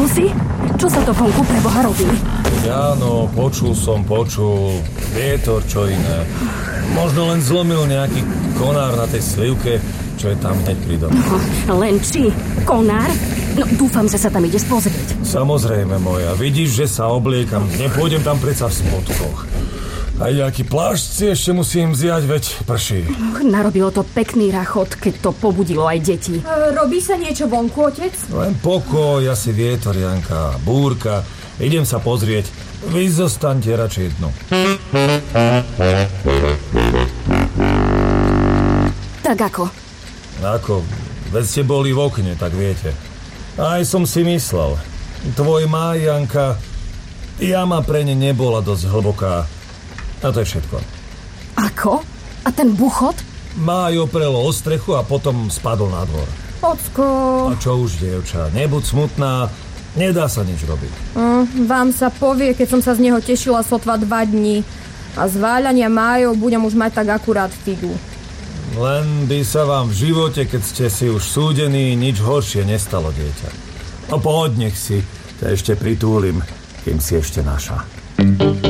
si? Čo sa to vonku pre Boha robí? Áno, počul. Vietor, čo iné. Možno len zlomil nejaký konár na tej slivke, čo je tam hneď pri dome. Len či? Konár? No, dúfam, že sa tam ideš pozrieť. Samozrejme, moja. Vidíš, že sa obliekam. Nepôjdem tam predsa v spodkoch. Aj nejaký plášť si ešte musím vziať, veď prší. Narobilo to pekný rachot, keď to pobudilo aj deti. Robí sa niečo vonku, otec? Len pokoj, asi vietor, Janka, búrka. Idem sa pozrieť. Vy zostaňte radšej jedno. Tak ako? Ako? Veď ste boli v okne, tak viete. Aj som si myslel. Tvoj máj, Janka, jama pre ne nebola dosť hlboká. A to je všetko. Ako? A ten buchot? Máj oprelo o strechu a potom spadol na dvor. Ocko. A čo už, dievča, nebuď smutná, nedá sa nič robiť. Vám sa povie, keď som sa z neho tešila sotva 2 dní. A z váľania májov budem už mať tak akurát figu. Len by sa vám v živote, keď ste si už súdení, nič horšie nestalo, dieťa. No poď, nech si ťa ešte pritúlim, kým si ešte naša.